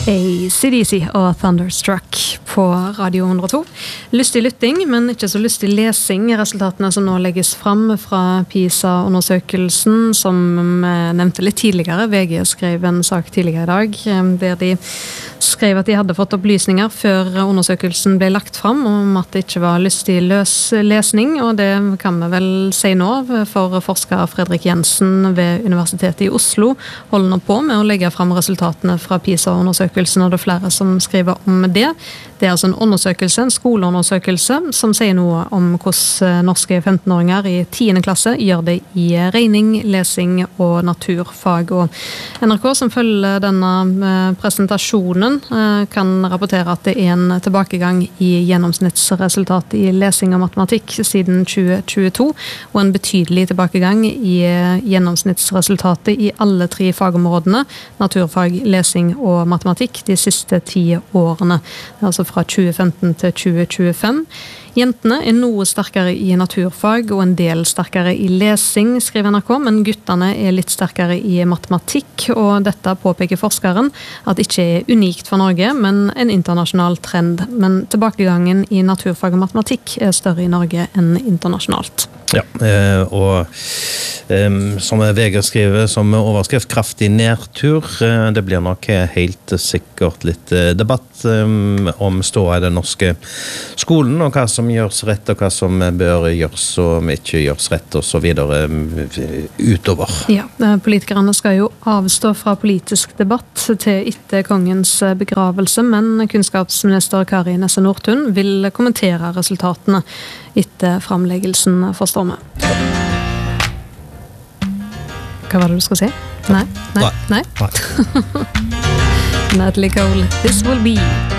AC/DC og Thunderstruck på Radio 102. Lystig lytting, men ikke så lystig lesing. Resultatene som nå legges fram fra PISA-undersøkelsen, som nevnte litt tidligere. VG skrev en sak tidligere i dag, der de skrev at de hadde fått opplysninger før undersøkelsen ble lagt fram, om at det ikke var lystig lesning, og det kan vi vel si nå, for forsker Fredrik Jensen ved Universitetet i Oslo holder nå på med å legge fram resultatene fra PISA-undersøkelsen, og det er flere som skriver om det. Det er altså en undersøkelse, en skoleundersøkelse, som sier noe om hvordan norske 15-åringer i 10. klasse gjør det i regning, lesing og naturfag. Og NRK, som følger denne presentasjonen, kan rapportere at det er en tilbakegang i gjennomsnittsresultatet i lesing og matematikk siden 2022, og en betydelig tilbakegang i gjennomsnittsresultatet i alle 3 fagområdene, naturfag, lesing og matematikk, de siste 10 årene. Det er altså fra 2015 til 2025. Jentene er noe sterkere i naturfag og en del sterkere i lesing, skriver NRK, men guttene er litt sterkere i matematikk, og dette påpeker forskeren at det ikke er unikt for Norge, men en internasjonal trend. Men tilbakegangen i naturfag og matematikk er større i Norge enn internasjonalt. Ja, og som VG skriver som overskrift, kraftig nedtur. Det blir nok helt sikkert litt debatt om ståa i den norske skolen, og hva som gjørs rett, og hva som bør gjøres, og ikke gjøres rett, og så videre utover. Ja, politikerne skal jo avstå fra politisk debatt til etter kongens begravelse, men kunnskapsminister Kari Nesse Nordtun vil kommentere resultatene etter framleggelsen, forstår vi. Hva var det du skulle si? Nei? Nei. Natalie Cole, This Will Be.